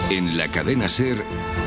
En la cadena SER,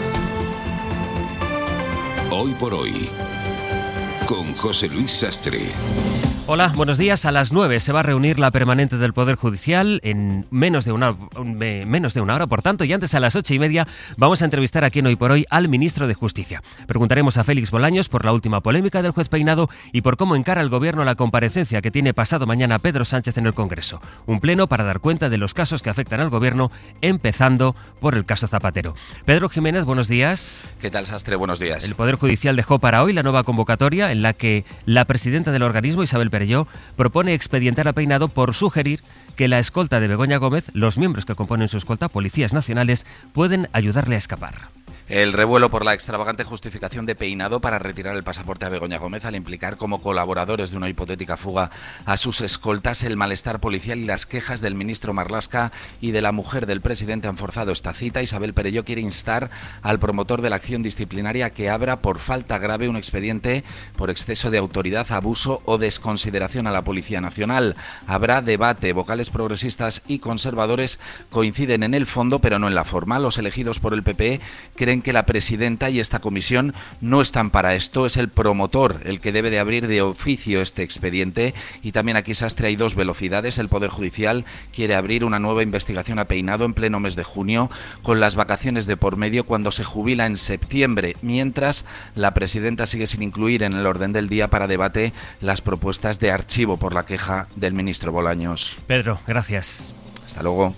Hoy por Hoy, con José Luis Sastre. Hola, buenos días. A las 9 se va a reunir la permanente del Poder Judicial en menos de una hora, por tanto, y antes a las 8:30 vamos a entrevistar aquí en Hoy por Hoy al ministro de Justicia. Preguntaremos a Félix Bolaños por la última polémica del juez Peinado y por cómo encara el Gobierno la comparecencia que tiene pasado mañana Pedro Sánchez en el Congreso. Un pleno para dar cuenta de los casos que afectan al Gobierno, empezando por el caso Zapatero. Pedro Jiménez, buenos días. ¿Qué tal, Sastre? Buenos días. El Poder Judicial dejó para hoy la nueva convocatoria en la que la presidenta del organismo, Isabel Perelló, propone expedientar a Peinado por sugerir que la escolta de Begoña Gómez, los miembros que componen su escolta, policías nacionales, pueden ayudarle a escapar. El revuelo por la extravagante justificación de Peinado para retirar el pasaporte a Begoña Gómez al implicar como colaboradores de una hipotética fuga a sus escoltas, el malestar policial y las quejas del ministro Marlaska y de la mujer del presidente han forzado esta cita. Isabel Perelló quiere instar al promotor de la acción disciplinaria que abra por falta grave un expediente por exceso de autoridad, abuso o desconsideración a la Policía Nacional. Habrá debate. Vocales progresistas y conservadores coinciden en el fondo, pero no en la forma. Los elegidos por el PP creen que la presidenta y esta comisión no están para esto. Es el promotor el que debe de abrir de oficio este expediente. Y también aquí, Sastre, hay dos velocidades. El Poder Judicial quiere abrir una nueva investigación a Peinado en pleno mes de junio, con las vacaciones de por medio, cuando se jubila en septiembre, mientras la presidenta sigue sin incluir en el orden del día para debate las propuestas de archivo por la queja del ministro Bolaños. Pedro, gracias. Hasta luego.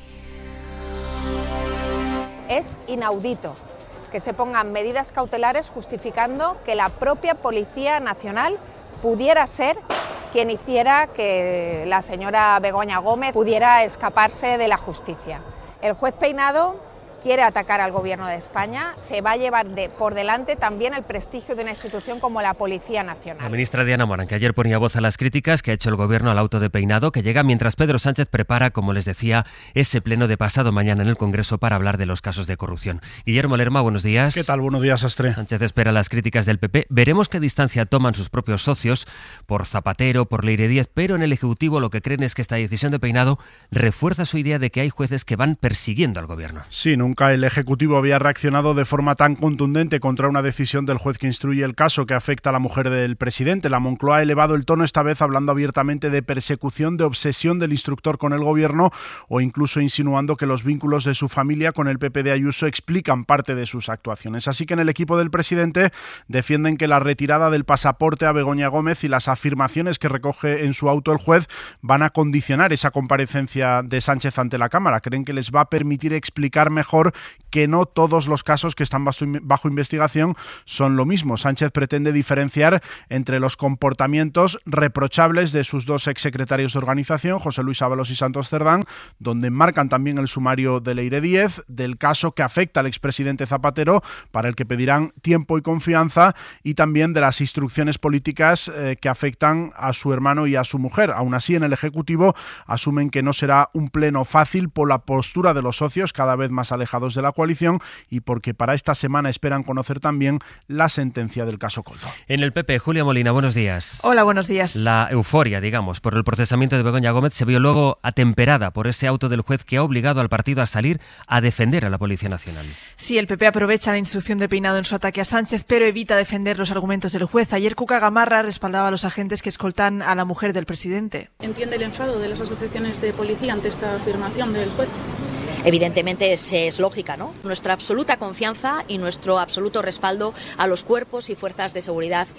Es inaudito que se pongan medidas cautelares justificando que la propia Policía Nacional pudiera ser quien hiciera que la señora Begoña Gómez pudiera escaparse de la justicia. El juez Peinado quiere atacar al Gobierno de España, se va a llevar por delante también el prestigio de una institución como la Policía Nacional. La ministra Diana Morán, que ayer ponía voz a las críticas que ha hecho el Gobierno al auto de Peinado, que llega mientras Pedro Sánchez prepara, como les decía, ese pleno de pasado mañana en el Congreso para hablar de los casos de corrupción. Guillermo Lerma, buenos días. ¿Qué tal? Buenos días, Sastre. Sánchez espera las críticas del PP. Veremos qué distancia toman sus propios socios por Zapatero, por Leire Díez, pero en el Ejecutivo lo que creen es que esta decisión de Peinado refuerza su idea de que hay jueces que van persiguiendo al Gobierno. Sí, nunca el Ejecutivo había reaccionado de forma tan contundente contra una decisión del juez que instruye el caso que afecta a la mujer del presidente. La Moncloa ha elevado el tono esta vez hablando abiertamente de persecución, de obsesión del instructor con el Gobierno o incluso insinuando que los vínculos de su familia con el PP de Ayuso explican parte de sus actuaciones. Así que en el equipo del presidente defienden que la retirada del pasaporte a Begoña Gómez y las afirmaciones que recoge en su auto el juez van a condicionar esa comparecencia de Sánchez ante la Cámara. Creen que les va a permitir explicar mejor que no todos los casos que están bajo investigación son lo mismo. Sánchez pretende diferenciar entre los comportamientos reprochables de sus dos exsecretarios de organización, José Luis Ábalos y Santos Cerdán, donde enmarcan también el sumario de Leire Díez, del caso que afecta al expresidente Zapatero, para el que pedirán tiempo y confianza, y también de las instrucciones políticas que afectan a su hermano y a su mujer. Aún así, en el Ejecutivo asumen que no será un pleno fácil por la postura de los socios cada vez más alejados de la coalición y porque para esta semana esperan conocer también la sentencia del caso Coldo. En el PP, Julia Molina, buenos días. Hola, buenos días. La euforia, digamos, por el procesamiento de Begoña Gómez se vio luego atemperada por ese auto del juez que ha obligado al partido a salir a defender a la Policía Nacional. Sí, el PP aprovecha la instrucción de Peinado en su ataque a Sánchez, pero evita defender los argumentos del juez. Ayer Cuca Gamarra respaldaba a los agentes que escoltan a la mujer del presidente. ¿Entiende el enfado de las asociaciones de policía ante esta afirmación del juez? Evidentemente es lógica, ¿no? Nuestra absoluta confianza y nuestro absoluto respaldo a los cuerpos y fuerzas de seguridad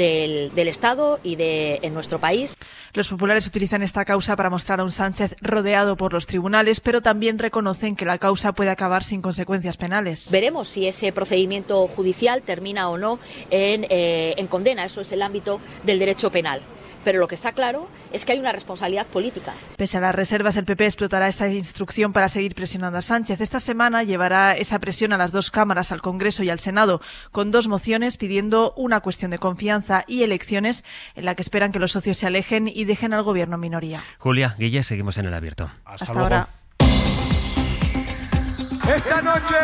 del Estado y en nuestro país. Los populares utilizan esta causa para mostrar a un Sánchez rodeado por los tribunales, pero también reconocen que la causa puede acabar sin consecuencias penales. Veremos si ese procedimiento judicial termina o no en condena. Eso es el ámbito del derecho penal. Pero lo que está claro es que hay una responsabilidad política. Pese a las reservas, el PP explotará esta instrucción para seguir presionando a Sánchez. Esta semana llevará esa presión a las dos cámaras, al Congreso y al Senado, con dos mociones pidiendo una cuestión de confianza y elecciones en la que esperan que los socios se alejen y dejen al Gobierno en minoría. Julia, Guille, seguimos en el abierto. Hasta ahora. Esta noche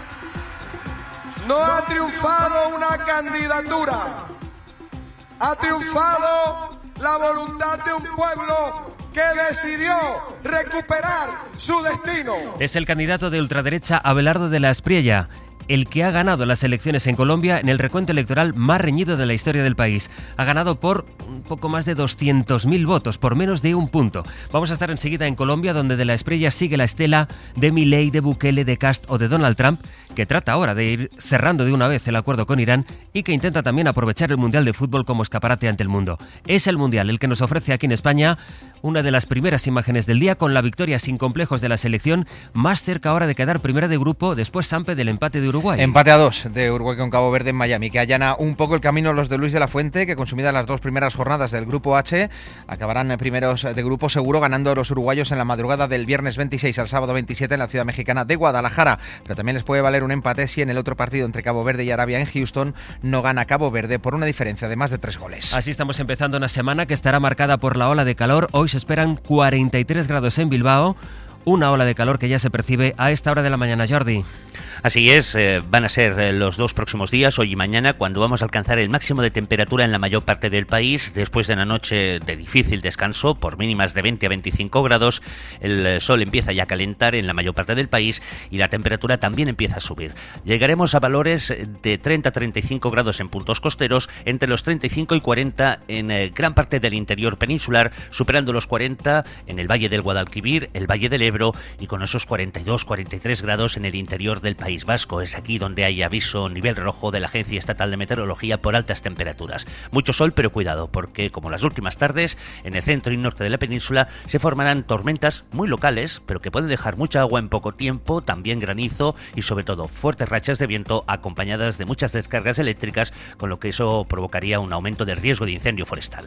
no ha triunfado una candidatura, ha triunfado la voluntad de un pueblo que decidió recuperar su destino. Es el candidato de ultraderecha Abelardo de la Espriella, el que ha ganado las elecciones en Colombia en el recuento electoral más reñido de la historia del país. Ha ganado por un poco más de 200.000 votos, por menos de un punto. Vamos a estar enseguida en Colombia, donde de la Espriella sigue la estela de Milei, de Bukele, de Kast o de Donald Trump, que trata ahora de ir cerrando de una vez el acuerdo con Irán y que intenta también aprovechar el Mundial de Fútbol como escaparate ante el mundo. Es el Mundial el que nos ofrece aquí en España una de las primeras imágenes del día, con la victoria sin complejos de la selección, más cerca ahora de quedar primera de grupo, después Sampe del empate de Uruguay. Empate a 2 de Uruguay con Cabo Verde en Miami, que allana un poco el camino a los de Luis de la Fuente, que consumidas las dos primeras jornadas del Grupo H, acabarán primeros de grupo seguro, ganando a los uruguayos en la madrugada del viernes 26 al sábado 27 en la ciudad mexicana de Guadalajara. Pero también les puede valer un empate si en el otro partido entre Cabo Verde y Arabia en Houston no gana Cabo Verde por una diferencia de más de 3 goles. Así estamos empezando una semana que estará marcada por la ola de calor. Hoy se esperan 43 grados en Bilbao. Una ola de calor que ya se percibe a esta hora de la mañana, Jordi. Así es, van a ser los dos próximos días, hoy y mañana, cuando vamos a alcanzar el máximo de temperatura en la mayor parte del país. Después de una noche de difícil descanso, por mínimas de 20 a 25 grados, el sol empieza ya a calentar en la mayor parte del país y la temperatura también empieza a subir. Llegaremos a valores de 30 a 35 grados en puntos costeros, entre los 35 y 40 en gran parte del interior peninsular, superando los 40 en el Valle del Guadalquivir, el Valle del Ebro, y con esos 42-43 grados en el interior del País Vasco. Es aquí donde hay aviso nivel rojo de la Agencia Estatal de Meteorología por altas temperaturas. Mucho sol, pero cuidado, porque como las últimas tardes, en el centro y norte de la península se formarán tormentas muy locales, pero que pueden dejar mucha agua en poco tiempo, también granizo y sobre todo fuertes rachas de viento acompañadas de muchas descargas eléctricas, con lo que eso provocaría un aumento del riesgo de incendio forestal.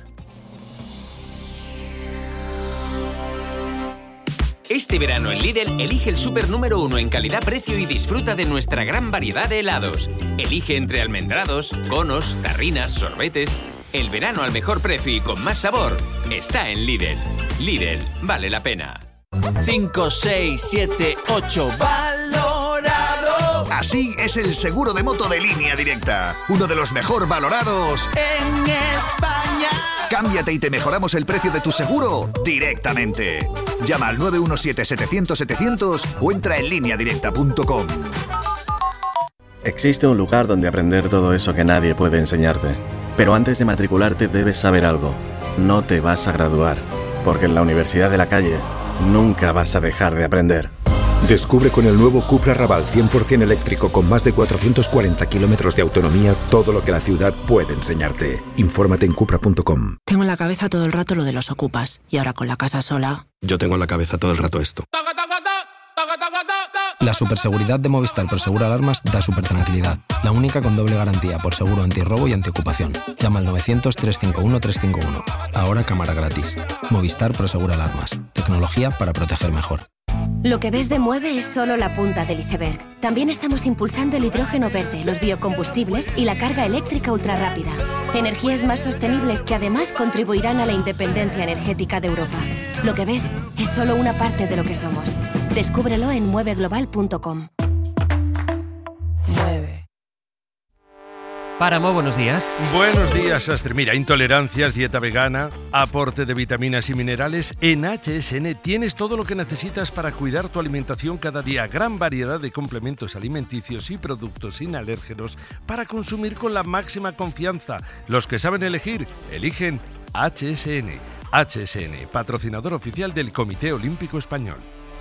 Este verano en Lidl, elige el súper número 1 en calidad-precio y disfruta de nuestra gran variedad de helados. Elige entre almendrados, conos, tarrinas, sorbetes. El verano al mejor precio y con más sabor está en Lidl. Lidl, vale la pena. 5, 6, 7, 8, valorado. Así es el seguro de moto de Línea Directa, uno de los mejor valorados en España. Cámbiate y te mejoramos el precio de tu seguro directamente. Llama al 917-700-700 o entra en lineadirecta.com. Existe un lugar donde aprender todo eso que nadie puede enseñarte. Pero antes de matricularte debes saber algo. No te vas a graduar, porque en la Universidad de la Calle nunca vas a dejar de aprender. Descubre con el nuevo Cupra Raval 100% eléctrico con más de 440 kilómetros de autonomía todo lo que la ciudad puede enseñarte. Infórmate en Cupra.com. Tengo en la cabeza todo el rato lo de los ocupas y ahora con la casa sola... Yo tengo en la cabeza todo el rato esto. La superseguridad de Movistar Prosegur Alarmas da supertranquilidad. La única con doble garantía por seguro antirrobo y antiocupación. Llama al 900-351-351. Ahora cámara gratis. Movistar Prosegur Alarmas. Tecnología para proteger mejor. Lo que ves de Mueve es solo la punta del iceberg. También estamos impulsando el hidrógeno verde, los biocombustibles y la carga eléctrica ultrarrápida. Energías más sostenibles que además contribuirán a la independencia energética de Europa. Lo que ves es solo una parte de lo que somos. Descúbrelo en mueveglobal.com. Páramo, buenos días. Buenos días, Sastre. Mira, intolerancias, dieta vegana, aporte de vitaminas y minerales. En HSN tienes todo lo que necesitas para cuidar tu alimentación cada día. Gran variedad de complementos alimenticios y productos sin alérgenos para consumir con la máxima confianza. Los que saben elegir, eligen HSN. HSN, patrocinador oficial del Comité Olímpico Español.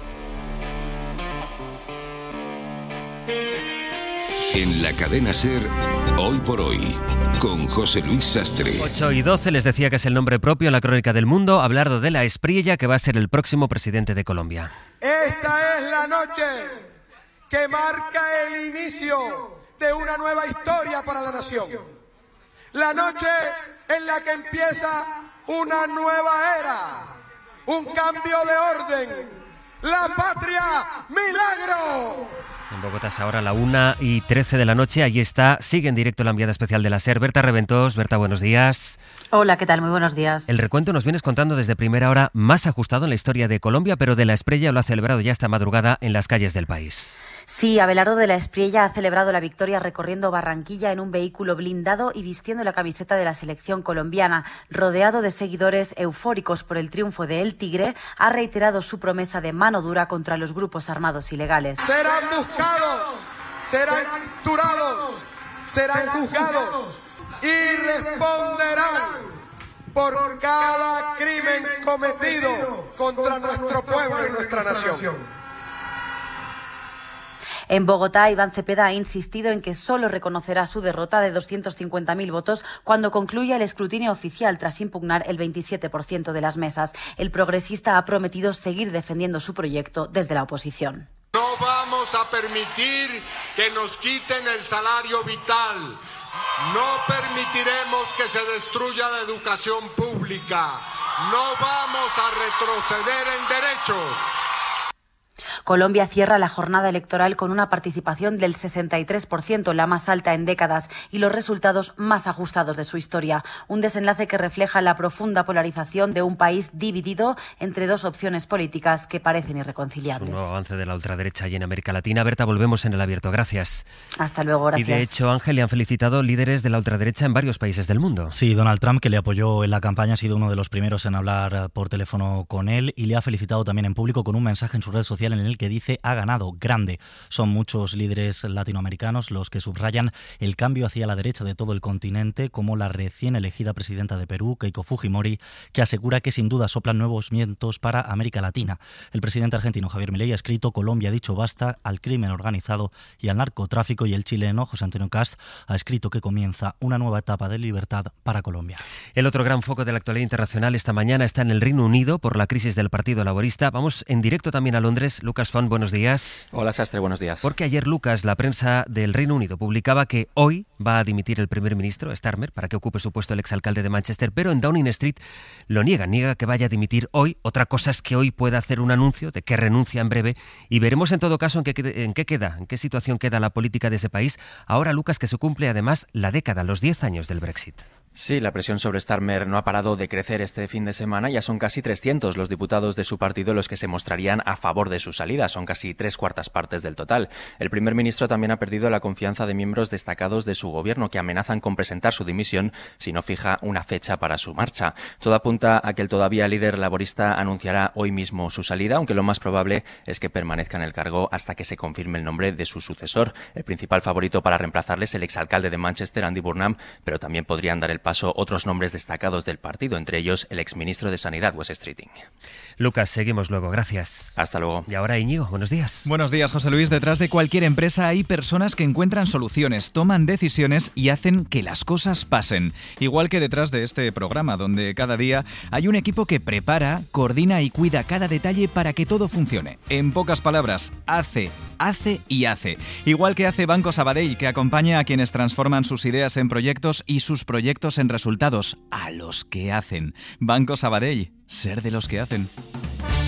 En la cadena SER, Hoy por Hoy, con José Luis Sastre. 8:12, les decía que es el nombre propio en la Crónica del Mundo, Abelardo de la Espriella, que va a ser el próximo presidente de Colombia. Esta es la noche que marca el inicio de una nueva historia para la nación. La noche en la que empieza una nueva era, un cambio de orden. La patria, milagro. En Bogotá es ahora la 1:13 de la noche. Allí está, sigue en directo la enviada especial de la SER, Berta Reventós. Berta, buenos días. Hola, ¿qué tal? Muy buenos días. El recuento nos vienes contando desde primera hora más ajustado en la historia de Colombia, pero de la Espriella lo ha celebrado ya esta madrugada en las calles del país. Sí, Abelardo de la Espriella ha celebrado la victoria recorriendo Barranquilla en un vehículo blindado y vistiendo la camiseta de la selección colombiana. Rodeado de seguidores eufóricos por el triunfo de El Tigre, ha reiterado su promesa de mano dura contra los grupos armados ilegales. Serán buscados, serán capturados, serán juzgados y responderán por cada crimen cometido contra nuestro pueblo y nuestra nación. En Bogotá, Iván Cepeda ha insistido en que solo reconocerá su derrota de 250.000 votos cuando concluya el escrutinio oficial tras impugnar el 27% de las mesas. El progresista ha prometido seguir defendiendo su proyecto desde la oposición. No vamos a permitir que nos quiten el salario vital. No permitiremos que se destruya la educación pública. No vamos a retroceder en derechos. Colombia cierra la jornada electoral con una participación del 63%, la más alta en décadas, y los resultados más ajustados de su historia. Un desenlace que refleja la profunda polarización de un país dividido entre dos opciones políticas que parecen irreconciliables. Un nuevo avance de la ultraderecha y en América Latina. Berta, volvemos en El Abierto. Gracias. Hasta luego, gracias. Y de hecho, Ángel, le han felicitado líderes de la ultraderecha en varios países del mundo. Sí, Donald Trump, que le apoyó en la campaña, ha sido uno de los primeros en hablar por teléfono con él y le ha felicitado también en público con un mensaje en su red social en el que dice: ha ganado grande. Son muchos líderes latinoamericanos los que subrayan el cambio hacia la derecha de todo el continente, como la recién elegida presidenta de Perú, Keiko Fujimori, que asegura que sin duda soplan nuevos vientos para América Latina. El presidente argentino Javier Milei ha escrito: Colombia ha dicho basta al crimen organizado y al narcotráfico, y el chileno José Antonio Kast ha escrito que comienza una nueva etapa de libertad para Colombia. El otro gran foco de la actualidad internacional esta mañana está en el Reino Unido por la crisis del Partido Laborista. Vamos en directo también a Londres. Lucas Font, buenos días. Hola, Sastre, buenos días. Porque ayer, Lucas, la prensa del Reino Unido publicaba que hoy va a dimitir el primer ministro, Starmer, para que ocupe su puesto el exalcalde de Manchester, pero en Downing Street lo niega que vaya a dimitir hoy. Otra cosa es que hoy pueda hacer un anuncio de que renuncia en breve y veremos en todo caso en qué situación queda la política de ese país. Ahora, Lucas, que se cumple además la década, los 10 años del Brexit. Sí, la presión sobre Starmer no ha parado de crecer este fin de semana. Ya son casi 300 los diputados de su partido los que se mostrarían a favor de su salida. Son casi 3/4 partes del total. El primer ministro también ha perdido la confianza de miembros destacados de su gobierno, que amenazan con presentar su dimisión si no fija una fecha para su marcha. Todo apunta a que el todavía líder laborista anunciará hoy mismo su salida, aunque lo más probable es que permanezca en el cargo hasta que se confirme el nombre de su sucesor. El principal favorito para reemplazarle es el exalcalde de Manchester, Andy Burnham, pero también podrían dar el paso otros nombres destacados del partido, entre ellos el exministro de Sanidad, Wes Streeting. Lucas, seguimos luego. Gracias. Hasta luego. Y ahora, Íñigo, buenos días. Buenos días, José Luis. Detrás de cualquier empresa hay personas que encuentran soluciones, toman decisiones y hacen que las cosas pasen. Igual que detrás de este programa, donde cada día hay un equipo que prepara, coordina y cuida cada detalle para que todo funcione. En pocas palabras, hace y hace. Igual que hace Banco Sabadell, que acompaña a quienes transforman sus ideas en proyectos y sus proyectos en resultados, a los que hacen. Banco Sabadell, ser de los que hacen.